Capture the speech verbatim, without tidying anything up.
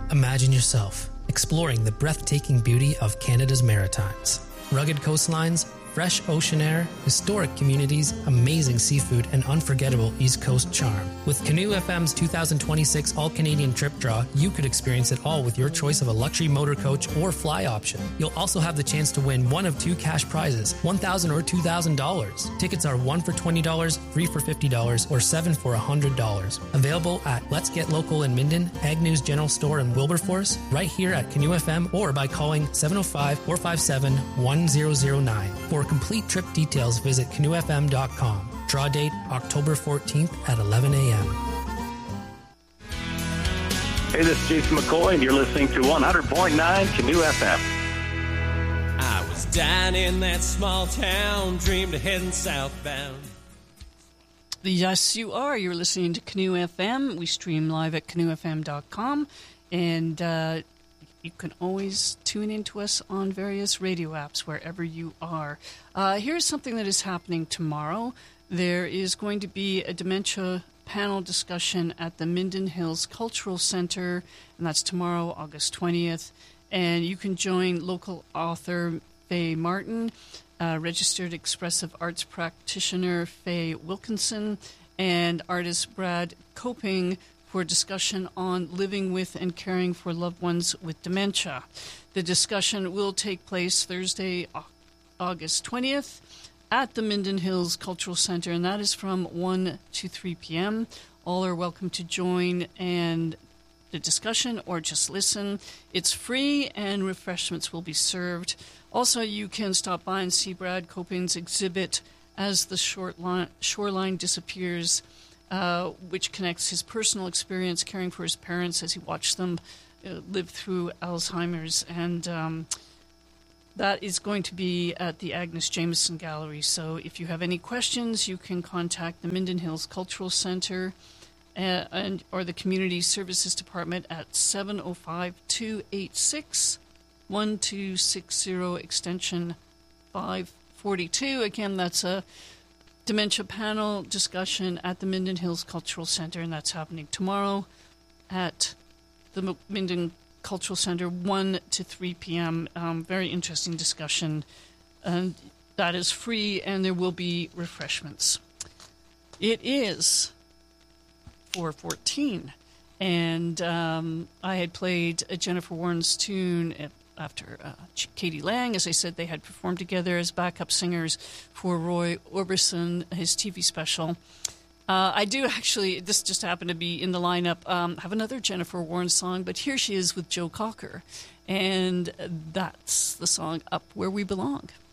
Imagine yourself exploring the breathtaking beauty of Canada's Maritimes. Rugged coastlines, fresh ocean air, historic communities, amazing seafood, and unforgettable East Coast charm. With Canoe F M's two thousand twenty-six All-Canadian Trip Draw, you could experience it all with your choice of a luxury motor coach or fly option. You'll also have the chance to win one of two cash prizes, one thousand dollars or two thousand dollars. Tickets are one for twenty dollars, three for fifty dollars, or seven for one hundred dollars. Available at Let's Get Local in Minden, Agnew's General Store in Wilberforce, right here at Canoe F M, or by calling seven oh five, four five seven, one zero zero nine. For complete trip details, visit canoe f m dot com. Draw date October fourteenth at eleven a.m. Hey, this is Jason McCoy, and you're listening to one hundred point nine Canoe F M. I was down in that small town, dreamed of heading southbound. Yes, you are. You're listening to Canoe F M. We stream live at canoe f m dot com, and uh, you can always tune into us on various radio apps wherever you are. Uh, here's something that is happening tomorrow. There is going to be a dementia panel discussion at the Minden Hills Cultural Center, and that's tomorrow, August twentieth. And you can join local author Faye Martin, uh, registered expressive arts practitioner Faye Wilkinson, and artist Brad Coping for a discussion on living with and caring for loved ones with dementia. The discussion will take place Thursday, August twentieth, at the Minden Hills Cultural Center, and that is from one to three p.m. All are welcome to join and the discussion or just listen. It's free, and refreshments will be served. Also, you can stop by and see Brad Coping's exhibit, As the Short Line, Shoreline Disappears, Uh, which connects his personal experience caring for his parents as he watched them uh, live through Alzheimer's. And um, that is going to be at the Agnes Jameson Gallery. So if you have any questions, you can contact the Minden Hills Cultural Center uh, and or the Community Services Department at seven oh five, two eight six, one two six zero, extension five forty-two. Again, that's a dementia panel discussion at the Minden Hills Cultural Center, and that's happening tomorrow at the Minden Cultural Center, one to three p.m. Um, very interesting discussion, and that is free, and there will be refreshments. It is four fourteen, and um, I had played a Jennifer Warnes tune at after uh, Katie Lang. As I said, they had performed together as backup singers for Roy Orbison, his T V special. Uh, I do actually, this just happened to be in the lineup, um, have another Jennifer Warnes song, but here she is with Joe Cocker. And that's the song Up Where We Belong.